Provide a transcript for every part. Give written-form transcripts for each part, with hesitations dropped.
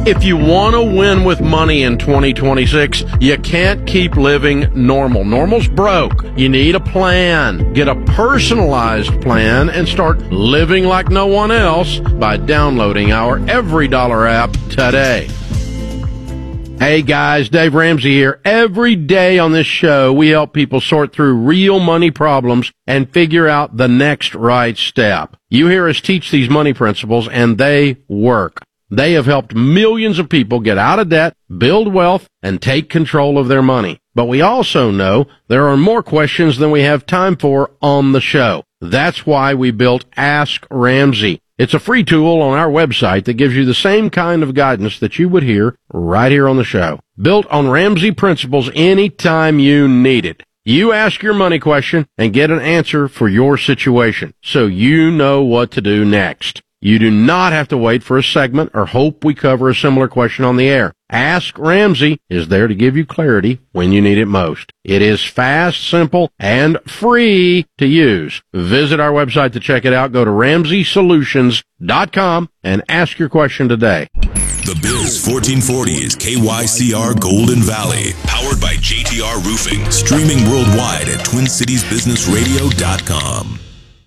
If you want to win with money in 2026, you can't keep living normal. Normal's broke. You need a plan. Get a personalized plan and start living like no one else by downloading our Every Dollar app today. Hey guys, Dave Ramsey here. Every day on this show, we help people sort through real money problems and figure out the next right step. You hear us teach these money principles, and they work. They have helped millions of people get out of debt, build wealth, and take control of their money. But we also know there are more questions than we have time for on the show. That's why we built Ask Ramsey. It's a free tool on our website that gives you the same kind of guidance that you would hear right here on the show. Built on Ramsey principles anytime you need it. You ask your money question and get an answer for your situation, so you know what to do next. You do not have to wait for a segment or hope we cover a similar question on the air. Ask Ramsey is there to give you clarity when you need it most. It is fast, simple, and free to use. Visit our website to check it out. Go to RamseySolutions.com and ask your question today. The Bills 1440 is KYCR Golden Valley, powered by JTR Roofing, streaming worldwide at TwinCitiesBusinessRadio.com.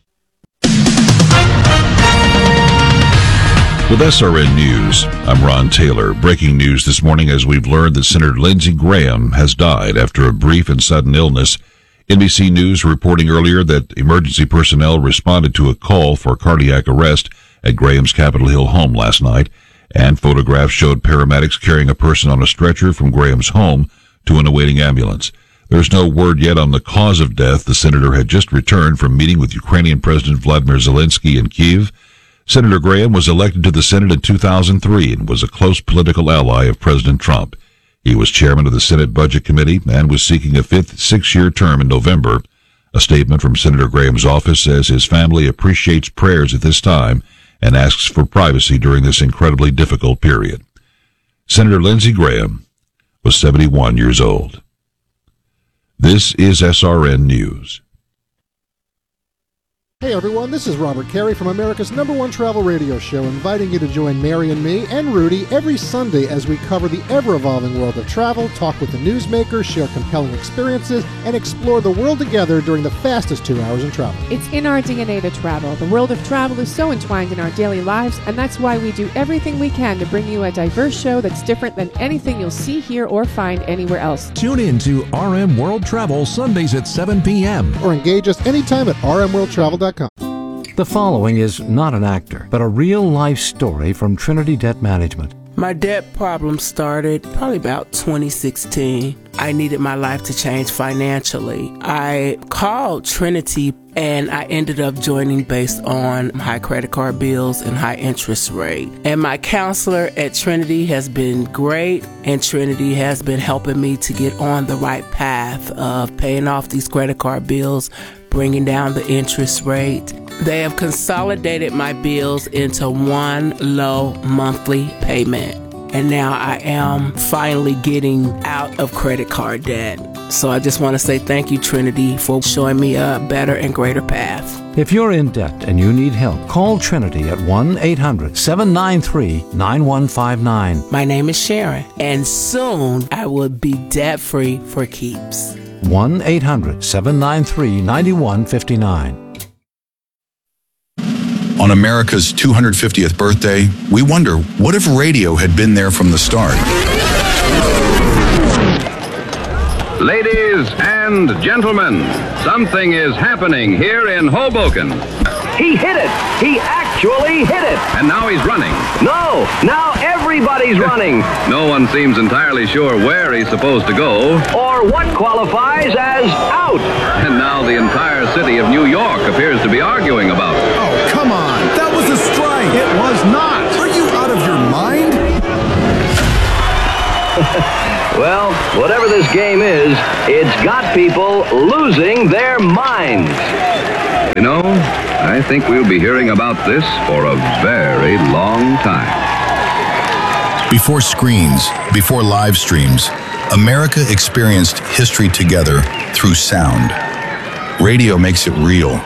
With SRN News, I'm Ron Taylor. Breaking news this morning as we've learned that Senator Lindsey Graham has died after a brief and sudden illness. NBC News reporting earlier that emergency personnel responded to a call for cardiac arrest at Graham's Capitol Hill home last night, and photographs showed paramedics carrying a person on a stretcher from Graham's home to an awaiting ambulance. There's no word yet on the cause of death. The senator had just returned from meeting with Ukrainian President Vladimir Zelensky in Kyiv. Senator Graham was elected to the Senate in 2003 and was a close political ally of President Trump. He was chairman of the Senate Budget Committee and was seeking a fifth six-year term in November. A statement from Senator Graham's office says his family appreciates prayers at this time and asks for privacy during this incredibly difficult period. Senator Lindsey Graham was 71 years old. This is SRN News. Hey everyone, this is Robert Carey from America's #1 travel radio show, inviting you to join Mary and me and Rudy every Sunday as we cover the ever-evolving world of travel, talk with the newsmakers, share compelling experiences, and explore the world together during the fastest 2 hours in travel. It's in our DNA to travel. The world of travel is so entwined in our daily lives, and that's why we do everything we can to bring you a diverse show that's different than anything you'll see here or find anywhere else. Tune in to RM World Travel Sundays at 7 p.m. Or engage us anytime at rmworldtravel.com. The following is not an actor, but a real-life story from Trinity Debt Management. My debt problem started probably about 2016. I needed my life to change financially. I called Trinity and I ended up joining based on high credit card bills and high interest rate. And my counselor at Trinity has been great, and Trinity has been helping me to get on the right path of paying off these credit card bills, bringing down the interest rate. They have consolidated my bills into one low monthly payment. And now I am finally getting out of credit card debt. So I just want to say thank you, Trinity, for showing me a better and greater path. If you're in debt and you need help, call Trinity at 1-800-793-9159. My name is Sharon, and soon I will be debt-free for keeps. 1-800-793-9159. On America's 250th birthday, we wonder, what if radio had been there from the start? Ladies and gentlemen, something is happening here in Hoboken. He hit it! He actually hit it! And now he's running. No! Now everybody's running! No one seems entirely sure where he's supposed to go. Or what qualifies as out! And now the entire city of New York appears to be arguing about it. Oh, come on! That was a strike! It was not! Are you out of your mind? Well, whatever this game is, it's got people losing their minds. You know, I think we'll be hearing about this for a very long time. Before screens, before live streams, America experienced history together through sound. Radio makes it real.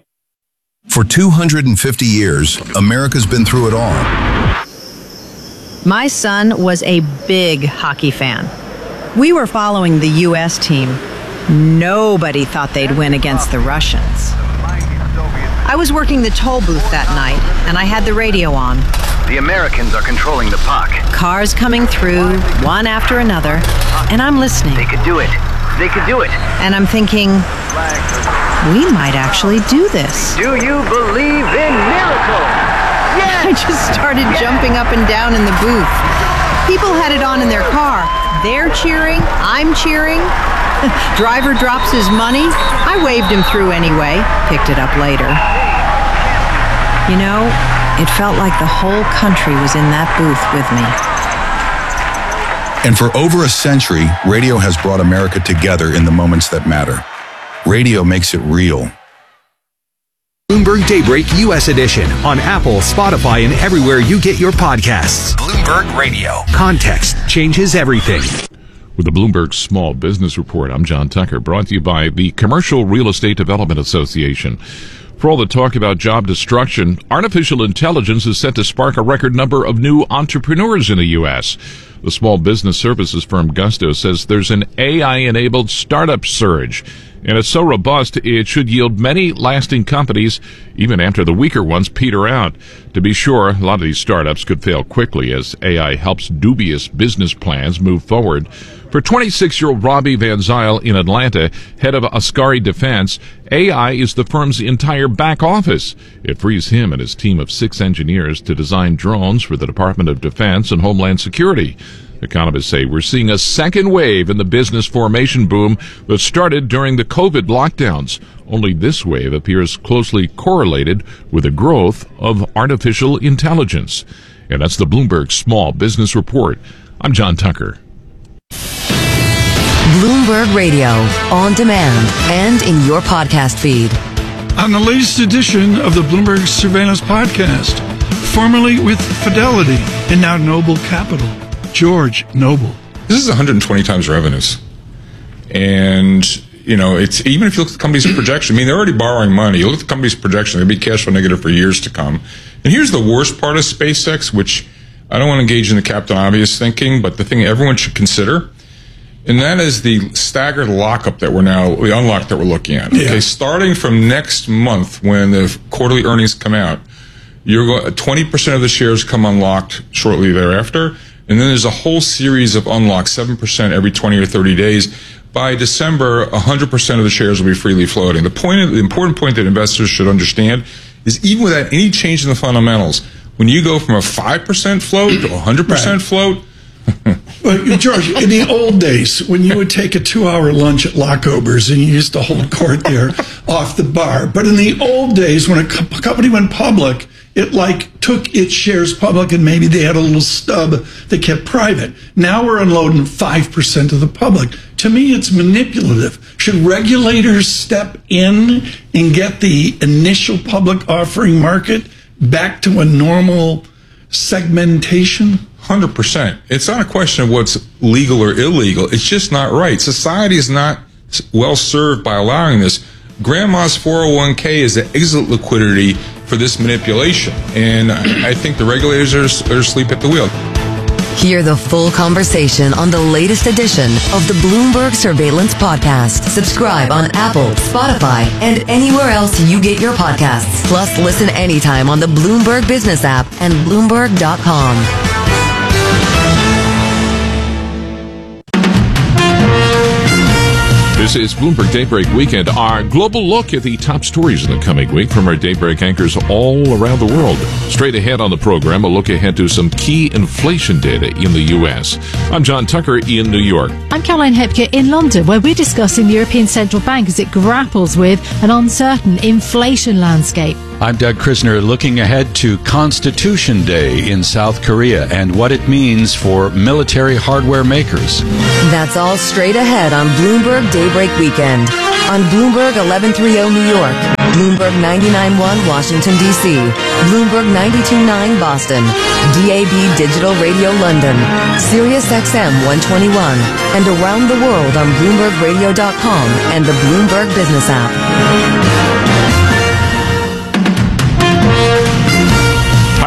For 250 years, America's been through it all. My son was a big hockey fan. We were following the U.S. team. Nobody thought they'd win against the Russians. I was working the toll booth that night, and I had the radio on. The Americans are controlling the puck. Cars coming through, one after another, and I'm listening. They could do it. They could do it. And I'm thinking, we might actually do this. Do you believe in miracles? Yes! I just started jumping up and down in the booth. People had it on in their car. They're cheering, I'm cheering. Driver drops his money. I waved him through anyway, picked it up later. You know, it felt like the whole country was in that booth with me. And for over a century, radio has brought America together in the moments that matter. Radio makes it real. Bloomberg Daybreak U.S. edition on Apple, Spotify, and everywhere you get your podcasts. Bloomberg Radio. Context changes everything. With the Bloomberg Small Business Report, I'm John Tucker, brought to you by the Commercial Real Estate Development Association. For all the talk about job destruction, artificial intelligence is set to spark a record number of new entrepreneurs in the U.S. The small business services firm Gusto says there's an AI-enabled startup surge, and it's so robust it should yield many lasting companies even after the weaker ones peter out. To be sure, a lot of these startups could fail quickly as AI helps dubious business plans move forward. For 26-year-old Robbie Van Zyl in Atlanta, head of Ascari Defense, AI is the firm's entire back office. It frees him and his team of 6 engineers to design drones for the Department of Defense and Homeland Security. Economists say we're seeing a second wave in the business formation boom that started during the COVID lockdowns. Only this wave appears closely correlated with the growth of artificial intelligence. And that's the Bloomberg Small Business Report. I'm John Tucker. Bloomberg Radio, on demand and in your podcast feed. On the latest edition of the Bloomberg Surveillance Podcast, formerly with Fidelity and now Noble Capital, George Noble. This is 120 times revenues. And, you know, it's even if you look at the company's projection, I mean, they're already borrowing money. You look at the company's projection, they'll be cash flow negative for years to come. And here's the worst part of SpaceX, which I don't want to engage in the Captain Obvious thinking, but the thing everyone should consider, and that is the staggered lockup that the unlock that we're looking at. Yeah. Okay, starting from next month when the quarterly earnings come out, 20% of the shares come unlocked shortly thereafter, and then there's a whole series of unlocks, 7% every 20 or 30 days. By December, 100% of the shares will be freely floating. The important point that investors should understand is even without any change in the fundamentals, when you go from a 5% float to 100% float, But George, in the old days, when you would take a 2-hour lunch at Lockober's and you used to hold court there off the bar, but in the old days, when a company went public, it took its shares public and maybe they had a little stub that kept private. Now we're unloading 5% of the public. To me, it's manipulative. Should regulators step in and get the initial public offering market back to a normal segmentation? 100%. It's not a question of what's legal or illegal. It's just not right. Society is not well served by allowing this. Grandma's 401k is the exit liquidity for this manipulation. And I think the regulators are asleep at the wheel. Hear the full conversation on the latest edition of the Bloomberg Surveillance Podcast. Subscribe on Apple, Spotify, and anywhere else you get your podcasts. Plus, listen anytime on the Bloomberg Business app and Bloomberg.com. This is Bloomberg Daybreak Weekend, our global look at the top stories in the coming week from our Daybreak anchors all around the world. Straight ahead on the program, a look ahead to some key inflation data in the U.S. I'm John Tucker in New York. I'm Caroline Hepker in London, where we're discussing the European Central Bank as it grapples with an uncertain inflation landscape. I'm Doug Krisner, looking ahead to Constitution Day in South Korea and what it means for military hardware makers. That's all straight ahead on Bloomberg Daybreak Weekend. On Bloomberg 1130 New York, Bloomberg 99.1 Washington, D.C., Bloomberg 92.9 Boston, DAB Digital Radio London, Sirius XM 121, and around the world on BloombergRadio.com and the Bloomberg Business app.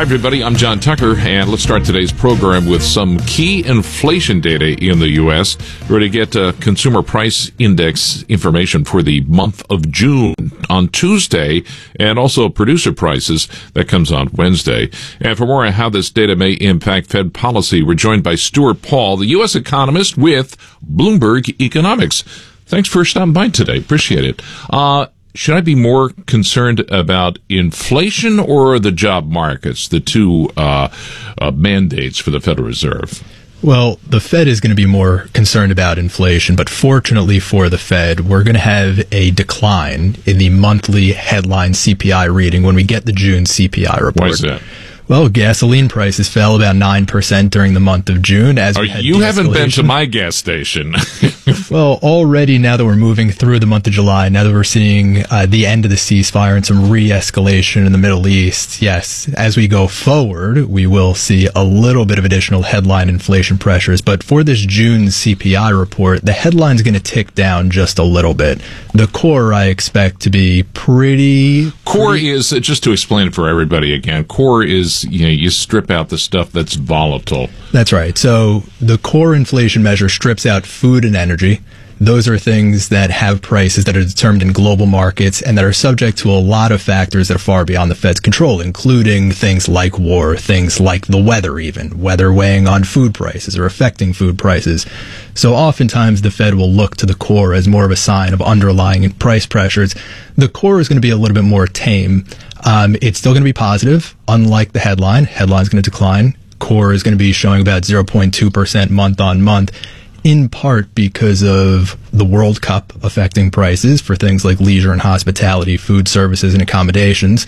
everybody. I'm John Tucker, and let's start today's program with some key inflation data in the U.S. We're going to get consumer price index information for the month of June on Tuesday, and also producer prices that comes on Wednesday. And for more on how this data may impact Fed policy, we're joined by Stuart Paul, the U.S. economist with Bloomberg Economics. Thanks for stopping by today. Appreciate it. Should I be more concerned about inflation or the job markets, the two mandates for the Federal Reserve? Well, the Fed is going to be more concerned about inflation, but fortunately for the Fed, we're going to have a decline in the monthly headline CPI reading when we get the June CPI report. Why is that? Well, gasoline prices fell about 9% during the month of June. You haven't been to my gas station. Well, already now that we're moving through the month of July, now that we're seeing the end of the ceasefire and some re-escalation in the Middle East, yes, as we go forward, we will see a little bit of additional headline inflation pressures. But for this June CPI report, the headline's going to tick down just a little bit. The core, I expect to be Core is, just to explain it for everybody again, core is, you strip out the stuff that's volatile. That's right. So the core inflation measure strips out food and energy. Those are things that have prices that are determined in global markets and that are subject to a lot of factors that are far beyond the Fed's control, including things like war, things like the weather even, weather weighing on food prices or affecting food prices. So oftentimes the Fed will look to the core as more of a sign of underlying price pressures. The core is going to be a little bit more tame. It's still going to be positive, unlike the headline. Headline's going to decline. Core is going to be showing about 0.2% month on month, in part because of the World Cup affecting prices for things like leisure and hospitality, food services, and accommodations.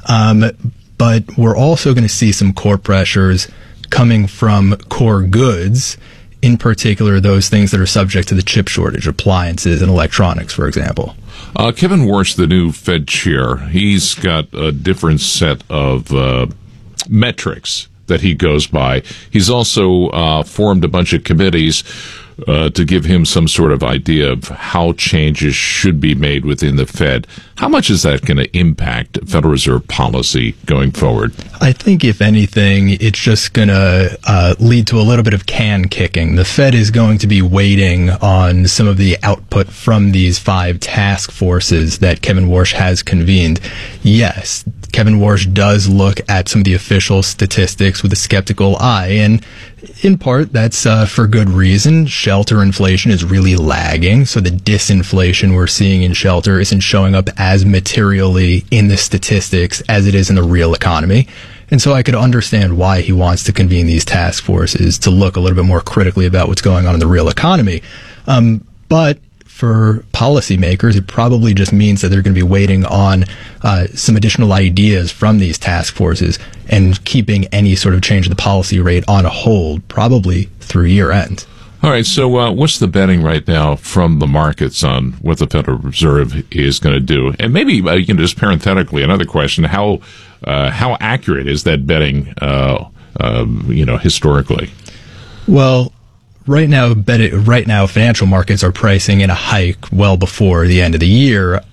But we're also going to see some core pressures coming from core goods, in particular those things that are subject to the chip shortage, appliances and electronics, for example. Kevin Warsh, the new Fed chair, he's got a different set of metrics that he goes by. He's also formed a bunch of committees to give him some sort of idea of how changes should be made within the Fed. How much is that going to impact Federal Reserve policy going forward? I think, if anything, it's just going to lead to a little bit of can kicking. The Fed is going to be waiting on some of the output from these 5 task forces that Kevin Warsh has convened. Yes, Kevin Warsh does look at some of the official statistics with a skeptical eye, and in part, that's for good reason. Shelter inflation is really lagging, so the disinflation we're seeing in shelter isn't showing up as materially in the statistics as it is in the real economy. And so I could understand why he wants to convene these task forces to look a little bit more critically about what's going on in the real economy. But for policymakers, it probably just means that they're going to be waiting on some additional ideas from these task forces and keeping any sort of change of the policy rate on a hold, probably through year end. All right, so what's the betting right now from the markets on what the Federal Reserve is going to do? And maybe you can just parenthetically, another question, how accurate is that betting, historically? Well, Right now, financial markets are pricing in a hike well before the end of the year.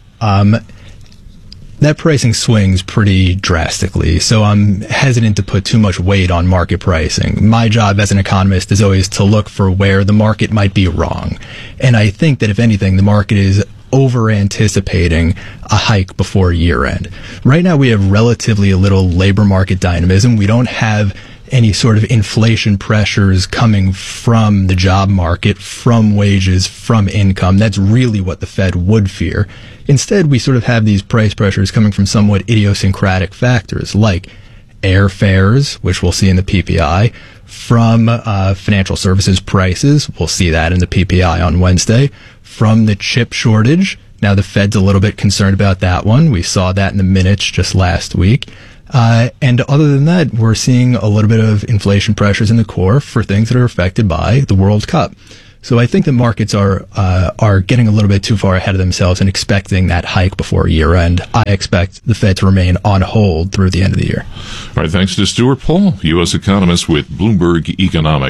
That pricing swings pretty drastically, so I'm hesitant to put too much weight on market pricing. My job as an economist is always to look for where the market might be wrong. And I think that, if anything, the market is over-anticipating a hike before year end. Right now, we have relatively little labor market dynamism. We don't have any sort of inflation pressures coming from the job market, from wages, from income. That's really what the Fed would fear. Instead, we sort of have these price pressures coming from somewhat idiosyncratic factors like airfares, which we'll see in the PPI, from financial services prices. We'll see that in the PPI on Wednesday. From the chip shortage. Now, the Fed's a little bit concerned about that one. We saw that in the minutes just last week. And other than that, we're seeing a little bit of inflation pressures in the core for things that are affected by the World Cup. So I think the markets are getting a little bit too far ahead of themselves and expecting that hike before year end. I expect the Fed to remain on hold through the end of the year. All right, thanks to Stuart Paul, U.S. economist with Bloomberg Economics.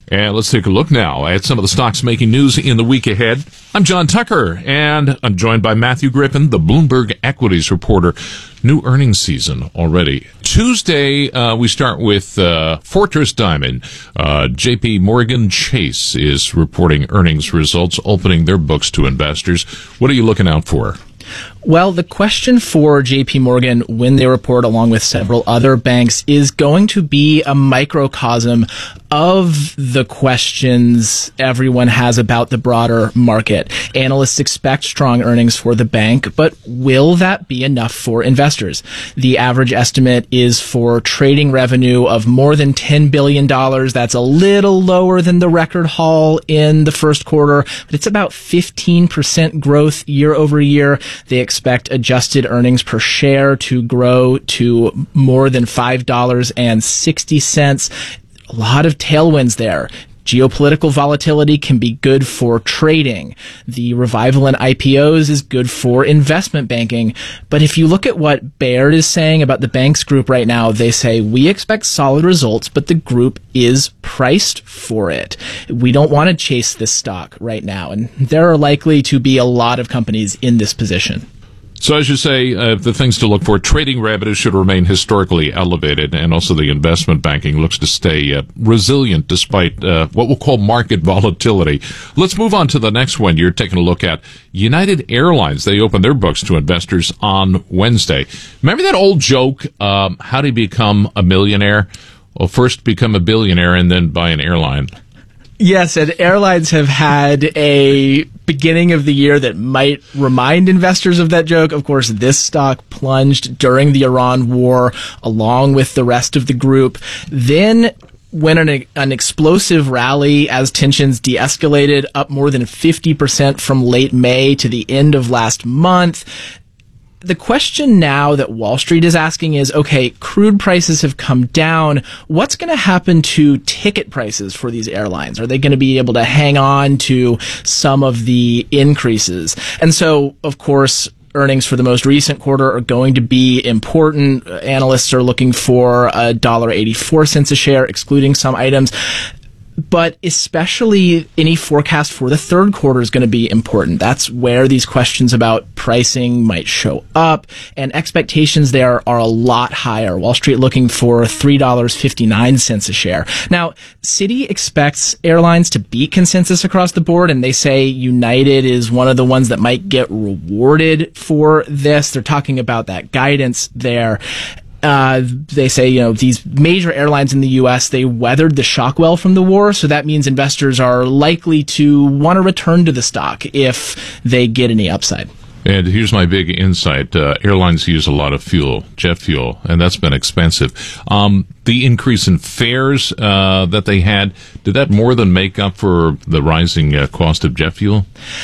And let's take a look now at some of the stocks making news in the week ahead. I'm John Tucker, and I'm joined by Matthew Griffin, the Bloomberg Equities reporter. New earnings season already. Tuesday, we start with Fortress Diamond. JP Morgan Chase is reporting earnings results, opening their books to investors. What are you looking out for? Well, the question for JP Morgan when they report, along with several other banks, is going to be a microcosm of the questions everyone has about the broader market. Analysts expect strong earnings for the bank, but will that be enough for investors? The average estimate is for trading revenue of more than $10 billion. That's a little lower than the record haul in the first quarter, but it's about 15% growth year over year. They expect adjusted earnings per share to grow to more than $5.60. A lot of tailwinds there. Geopolitical volatility can be good for trading. The revival in IPOs is good for investment banking. But if you look at what Baird is saying about the banks group right now, they say, we expect solid results, but the group is priced for it. We don't want to chase this stock right now. And there are likely to be a lot of companies in this position. So as you say, the things to look for, trading revenue should remain historically elevated, and also the investment banking looks to stay resilient despite what we'll call market volatility. Let's move on to the next one. You're taking a look at United Airlines. They opened their books to investors on Wednesday. Remember that old joke, how do you become a millionaire? Well, first become a billionaire and then buy an airline. Yes, and airlines have had a beginning of the year that might remind investors of that joke. Of course, this stock plunged during the Iran war along with the rest of the group. Then went on an explosive rally as tensions de-escalated, up more than 50% from late May to the end of last month. The question now that Wall Street is asking is, okay, crude prices have come down. What's going to happen to ticket prices for these airlines? Are they going to be able to hang on to some of the increases? And so, of course, earnings for the most recent quarter are going to be important. Analysts are looking for $1.84 a share, excluding some items. But especially any forecast for the third quarter is going to be important. That's where these questions about pricing might show up, and expectations there are a lot higher. Wall Street looking for $3.59 a share. Now, Citi expects airlines to beat consensus across the board, and they say United is one of the ones that might get rewarded for this. They're talking about that guidance there. They say, these major airlines in the U.S., they weathered the shock well from the war, so that means investors are likely to want to return to the stock if they get any upside. And here's my big insight. Airlines use a lot of fuel, jet fuel, and that's been expensive. The increase in fares that they had, did that more than make up for the rising cost of jet fuel?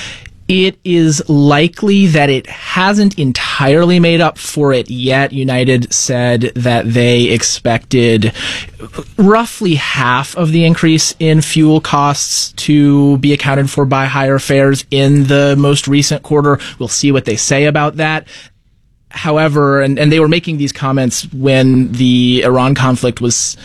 It is likely that it hasn't entirely made up for it yet. United said that they expected roughly half of the increase in fuel costs to be accounted for by higher fares in the most recent quarter. We'll see what they say about that. However, and they were making these comments when the Iran conflict was,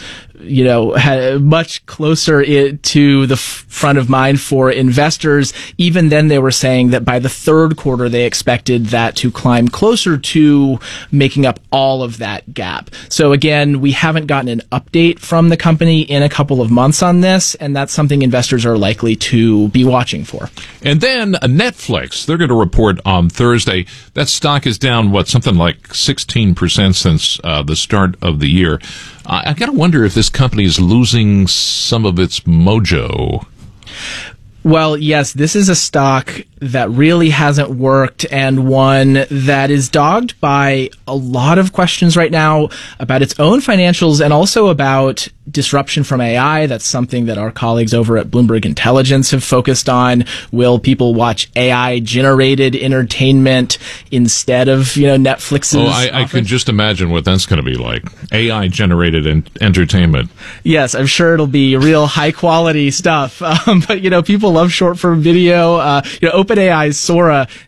much closer to the front of mind for investors. Even then, they were saying that by the third quarter, they expected that to climb closer to making up all of that gap. So again, we haven't gotten an update from the company in a couple of months on this, and that's something investors are likely to be watching for. And then Netflix, they're going to report on Thursday. That stock is down, something like 16% since the start of the year. I got to wonder if this company is losing some of its mojo. Well, yes, this is a stock that really hasn't worked, and one that is dogged by a lot of questions right now about its own financials and also about disruption from AI. That's something that our colleagues over at Bloomberg Intelligence have focused on. Will people watch AI-generated entertainment instead of, Netflix's? Oh, I could just imagine what that's going to be like. AI-generated entertainment. Yes, I'm sure it'll be real high-quality stuff. But, people love short-form video. OpenAI's Sora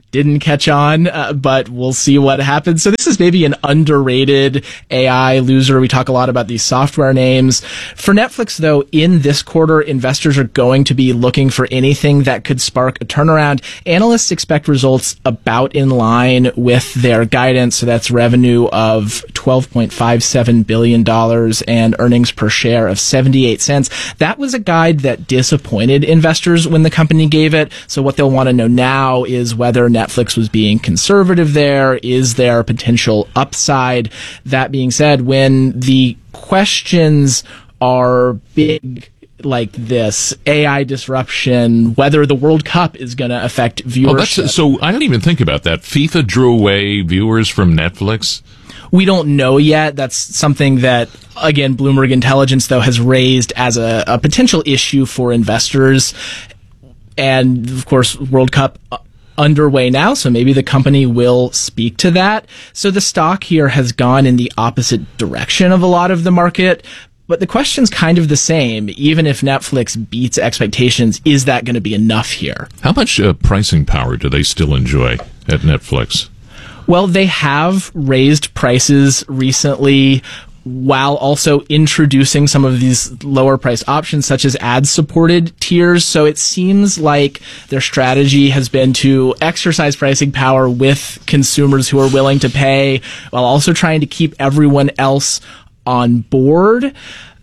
didn't catch on, but we'll see what happens. So this is maybe an underrated AI loser. We talk a lot about these software names. For Netflix, though, in this quarter, investors are going to be looking for anything that could spark a turnaround. Analysts expect results about in line with their guidance. So that's revenue of $12.57 billion and earnings per share of 78 cents. That was a guide that disappointed investors when the company gave it. So what they'll want to know now is whether Netflix was being conservative there. Is there potential upside? That being said, when the questions are big like this, AI disruption, whether the World Cup is going to affect viewership. So I didn't even think about that. FIFA drew away viewers from Netflix. We don't know yet. That's something that, again, Bloomberg Intelligence, though, has raised as a potential issue for investors. And, of course, World Cup underway now, so maybe the company will speak to that. So the stock here has gone in the opposite direction of a lot of the market. But the question's kind of the same. Even if Netflix beats expectations, is that going to be enough here? How much pricing power do they still enjoy at Netflix? Well, they have raised prices recently while also introducing some of these lower price options such as ad-supported tiers. So it seems like their strategy has been to exercise pricing power with consumers who are willing to pay while also trying to keep everyone else on board.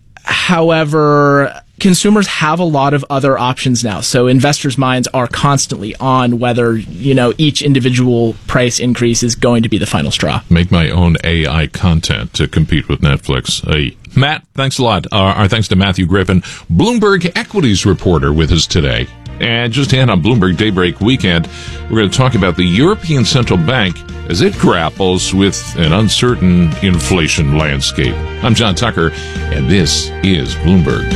However, consumers have a lot of other options now. So investors' minds are constantly on whether, each individual price increase is going to be the final straw. Make my own AI content to compete with Netflix. Matt, thanks a lot. Our thanks to Matthew Griffin, Bloomberg equities reporter, with us today. And just ahead on Bloomberg Daybreak Weekend, we're going to talk about the European Central Bank as it grapples with an uncertain inflation landscape. I'm John Tucker, and this is Bloomberg.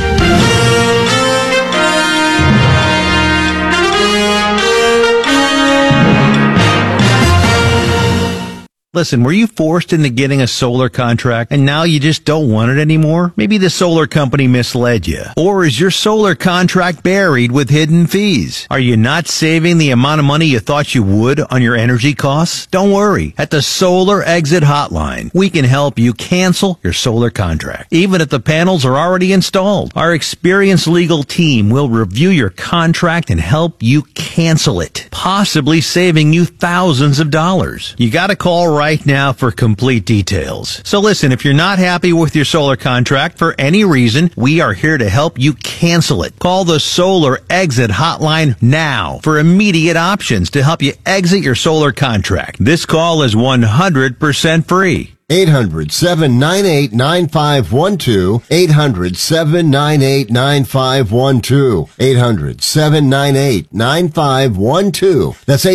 Listen, were you forced into getting a solar contract and now you just don't want it anymore? Maybe the solar company misled you. Or is your solar contract buried with hidden fees? Are you not saving the amount of money you thought you would on your energy costs? Don't worry. At the Solar Exit Hotline, we can help you cancel your solar contract, even if the panels are already installed. Our experienced legal team will review your contract and help you cancel it, possibly saving you thousands of dollars. You gotta call right now for complete details. So listen, if you're not happy with your solar contract for any reason, we are here to help you cancel it. Call the Solar Exit Hotline now for immediate options to help you exit your solar contract. This call is 100% free. 800-798-9512. 800-798-9512. 800-798-9512. That's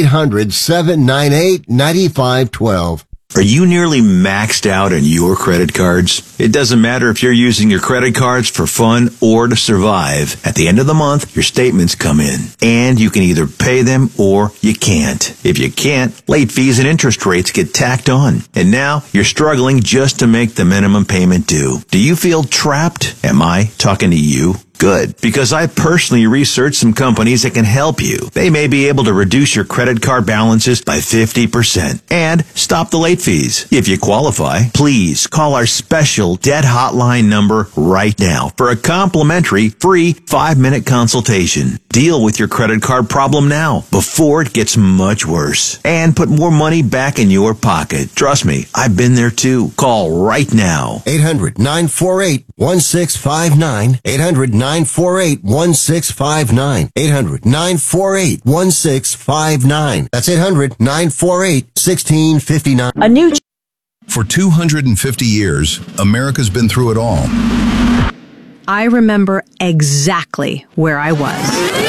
800-798-9512. Are you nearly maxed out on your credit cards? It doesn't matter if you're using your credit cards for fun or to survive. At the end of the month, your statements come in, and you can either pay them or you can't. If you can't, late fees and interest rates get tacked on. And now you're struggling just to make the minimum payment due. Do you feel trapped? Am I talking to you? Good, because I personally researched some companies that can help you. They may be able to reduce your credit card balances by 50% and stop the late fees. If you qualify, please call our special debt hotline number right now for a complimentary free 5-minute consultation. Deal with your credit card problem now before it gets much worse and put more money back in your pocket. Trust me, I've been there too. Call right now. 800-948-1659. 800-948-1659. 800-948-1659. That's 800-948-1659. A new For 250 years, America's been through it all. I remember exactly where I was.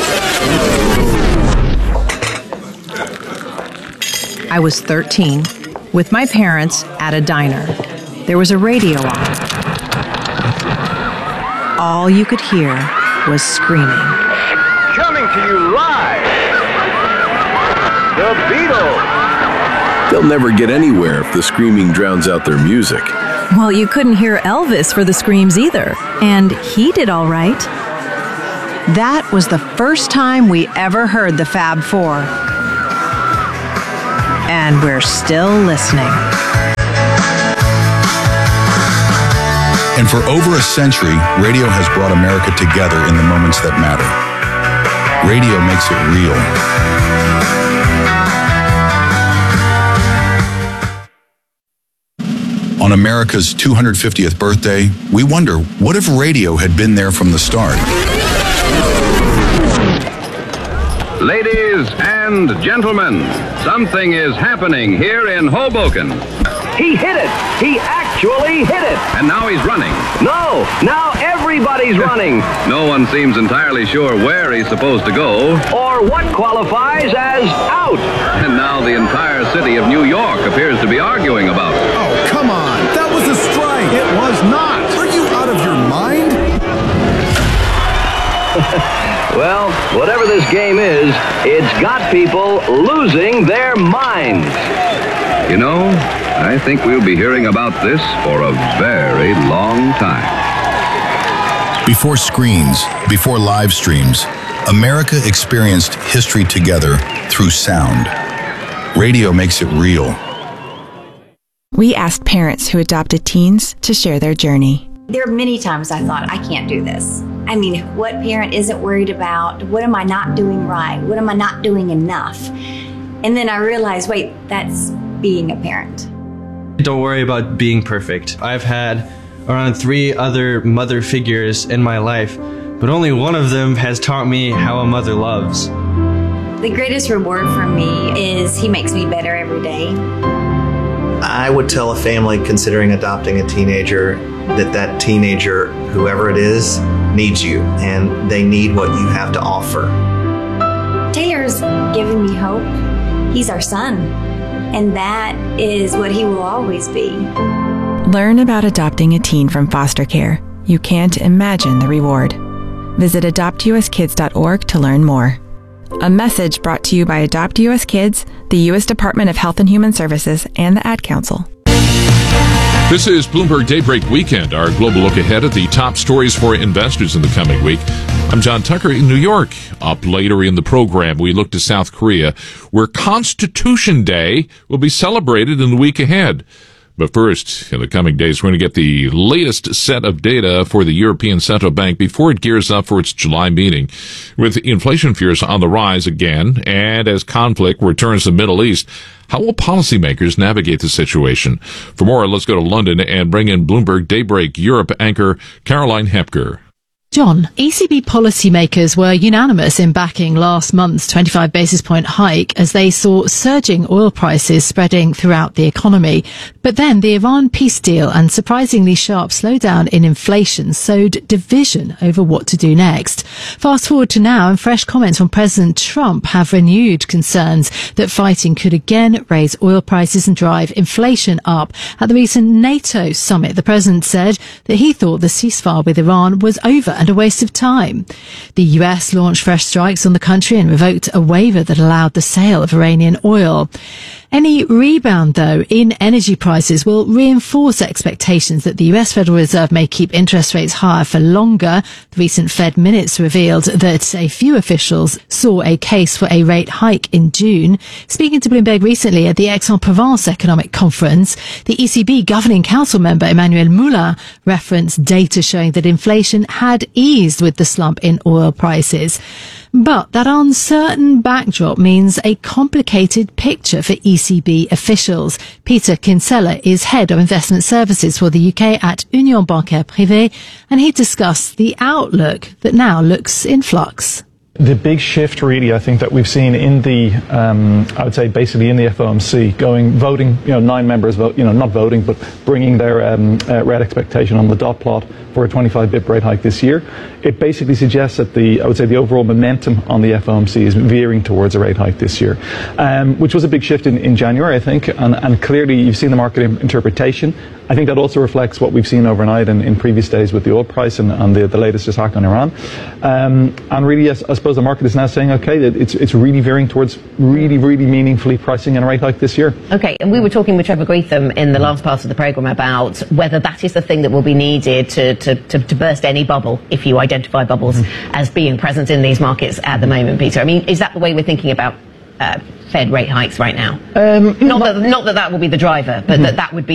I was 13 with my parents at a diner. There was a radio on. All you could hear was screaming. Coming to you live, The Beatles. They'll never get anywhere if the screaming drowns out their music. Well, you couldn't hear Elvis for the screams either, and he did all right. That was the first time we ever heard the Fab Four. And we're still listening. And for over a century, radio has brought America together in the moments that matter. Radio makes it real. On America's 250th birthday, we wonder, what if radio had been there from the start? Ladies and gentlemen, something is happening here in Hoboken. He hit it! He actually hit it! And now he's running. No! Now everybody's running! No one seems entirely sure where he's supposed to go. Or what qualifies as out! And now the entire city of New York appears to be arguing about it. Oh, come on! That was a strike! It was not! Are you out of your mind? Well, whatever this game is, it's got people losing their minds. You know, I think we'll be hearing about this for a very long time. Before screens, before live streams, America experienced history together through sound. Radio makes it real. We asked parents who adopted teens to share their journey. There are many times I thought, I can't do this. I mean, what parent isn't worried about? What am I not doing right? What am I not doing enough? And then I realized, wait, that's being a parent. Don't worry about being perfect. I've had around 3 other mother figures in my life, but only one of them has taught me how a mother loves. The greatest reward for me is he makes me better every day. I would tell a family considering adopting a teenager that teenager, whoever it is, needs you, and they need what you have to offer. Taylor's given me hope. He's our son, and that is what he will always be. Learn about adopting a teen from foster care. You can't imagine the reward. Visit adoptuskids.org to learn more. A message brought to you by Adopt US Kids, the U.S. Department of Health and Human Services, and the Ad Council. This is Bloomberg Daybreak Weekend, our global look ahead at the top stories for investors in the coming week. I'm John Tucker in New York. Up later in the program, we look to South Korea, where Constitution Day will be celebrated in the week ahead. But first, in the coming days, we're going to get the latest set of data for the European Central Bank before it gears up for its July meeting. With inflation fears on the rise again, and as conflict returns to the Middle East, how will policymakers navigate the situation? For more, let's go to London and bring in Bloomberg Daybreak Europe anchor Caroline Hepker. John, ECB policymakers were unanimous in backing last month's 25 basis point hike as they saw surging oil prices spreading throughout the economy. But then the Iran peace deal and surprisingly sharp slowdown in inflation sowed division over what to do next. Fast forward to now, and fresh comments from President Trump have renewed concerns that fighting could again raise oil prices and drive inflation up. At the recent NATO summit, the president said that he thought the ceasefire with Iran was over and a waste of time. The US launched fresh strikes on the country and revoked a waiver that allowed the sale of Iranian oil. Any rebound, though, in energy prices will reinforce expectations that the US Federal Reserve may keep interest rates higher for longer. The recent Fed minutes revealed that a few officials saw a case for a rate hike in June. Speaking to Bloomberg recently at the Aix-en-Provence Economic Conference, the ECB Governing Council member Emmanuel Moulin referenced data showing that inflation had eased with the slump in oil prices. But that uncertain backdrop means a complicated picture for ECB officials. Peter Kinsella is head of investment services for the UK at Union Bancaire Privée, and he discussed the outlook that now looks in flux. The big shift, really, I think that we've seen in the, I would say, basically in the FOMC, voting, 9 members vote, not voting, but bringing their rate expectation on the dot plot for a 25 bip rate hike this year. It basically suggests that the overall momentum on the FOMC is veering towards a rate hike this year, which was a big shift in January, I think, and clearly you've seen the market interpretation. I think that also reflects what we've seen overnight and in previous days with the oil price and the latest attack on Iran. And really, yes, I suppose the market is now saying, okay, that it's really veering towards really, really meaningfully pricing in a rate hike this year. Okay, and we were talking with Trevor Greetham in the last part of the programme about whether that is the thing that will be needed to burst any bubble, if you identify bubbles as being present in these markets at the moment, Peter. I mean, is that the way we're thinking about Fed rate hikes right now? Not that will be the driver, but that would be